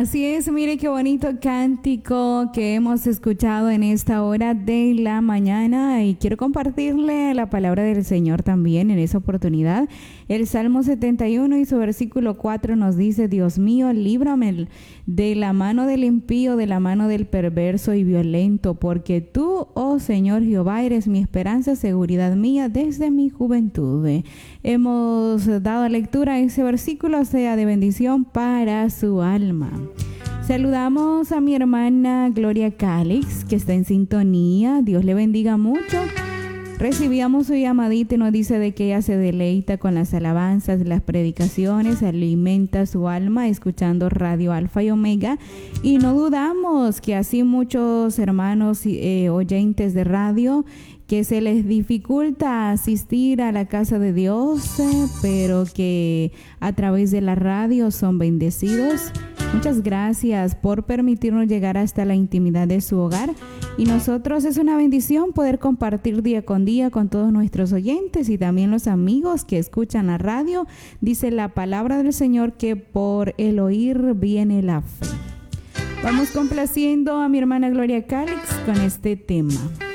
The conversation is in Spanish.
Así es, mire qué bonito cántico que hemos escuchado en esta hora de la mañana y quiero compartirle la palabra del Señor también en esa oportunidad. El Salmo 71 y su versículo 4 nos dice: Dios mío, líbrame de la mano del impío, de la mano del perverso y violento, porque tú, oh Señor Jehová, eres mi esperanza, seguridad mía desde mi juventud. Hemos dado lectura a ese versículo, sea de bendición para su alma. Saludamos a mi hermana Gloria Calix, que está en sintonía. Dios le bendiga mucho. Recibíamos su llamadita y nos dice de que ella se deleita con las alabanzas, las predicaciones, alimenta su alma escuchando Radio Alfa y Omega. Y no dudamos que así muchos hermanos oyentes de radio que se les dificulta asistir a la casa de Dios, pero que a través de la radio son bendecidos. Muchas gracias por permitirnos llegar hasta la intimidad de su hogar. Y nosotros es una bendición poder compartir día con día con todos nuestros oyentes y también los amigos que escuchan la radio. Dice la palabra del Señor que por el oír viene la fe. Vamos complaciendo a mi hermana Gloria Calix con este tema.